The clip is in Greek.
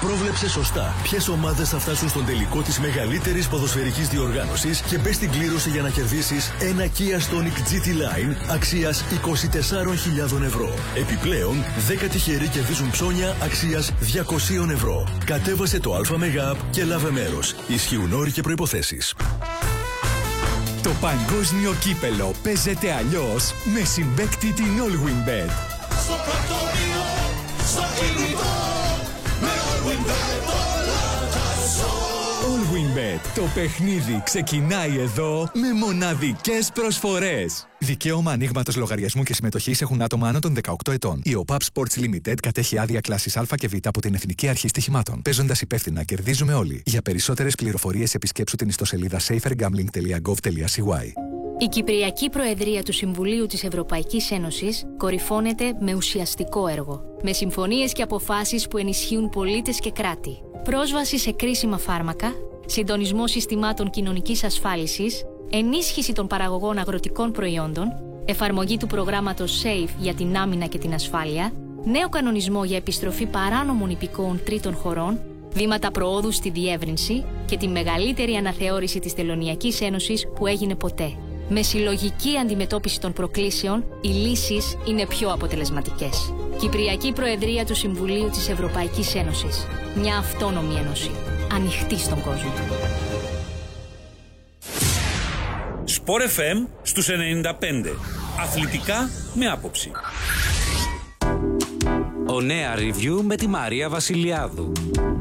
Πρόβλεψε σωστά ποιες ομάδες θα φτάσουν στον τελικό της μεγαλύτερης ποδοσφαιρικής διοργάνωσης και μπες στην κλήρωση για να κερδίσεις ένα Kia Stonic GT Line αξίας 24.000 ευρώ. Επιπλέον, 10 τυχεροί κερδίζουν ψώνια αξίας 200 ευρώ. Κατέβασε το ΑΜΕΓΑ και λάβε μέρος. Ισχύουν όροι και προϋποθέσεις. Το παγκόσμιο κύπελο παίζεται αλλιώς με συμπαίκτη την Allwinbet. Στο πρωτόριο, στο κινητό, με Allwinbet όλα τα ζω. Allwinbet. Το παιχνίδι ξεκινάει εδώ με μοναδικές προσφορές. Δικαίωμα ανοίγματος λογαριασμού και συμμετοχής έχουν άτομα άνω των 18 ετών. Η OPAP Sports Limited κατέχει άδεια κλάσης Α και Β από την Εθνική Αρχή Στοιχημάτων. Παίζοντας υπεύθυνα, κερδίζουμε όλοι. Για περισσότερες πληροφορίες επισκέψου την ιστοσελίδα safergambling.gov.cy. Η Κυπριακή Προεδρία του Συμβουλίου της Ευρωπαϊκής Ένωσης κορυφώνεται με ουσιαστικό έργο. Με συμφωνίες και αποφάσεις που ενισχύουν πολίτες και κράτη. Πρόσβαση σε κρίσιμα φάρμακα, συντονισμό συστημάτων κοινωνικής ασφάλισης, ενίσχυση των παραγωγών αγροτικών προϊόντων, εφαρμογή του προγράμματος SAFE για την άμυνα και την ασφάλεια, νέο κανονισμό για επιστροφή παράνομων υπηκόων τρίτων χωρών, βήματα προόδου στη διεύρυνση και τη μεγαλύτερη αναθεώρηση της Τελωνειακής Ένωσης που έγινε ποτέ. Με συλλογική αντιμετώπιση των προκλήσεων, οι λύσεις είναι πιο αποτελεσματικές. Κυπριακή Προεδρία του Συμβουλίου της Ευρωπαϊκής Ένωσης. Μια αυτόνομη ένωση. Ανοιχτή στον κόσμο. Sport FM στους 95. Αθλητικά με άποψη. Ο νέα review με τη Μαρία Βασιλιάδου.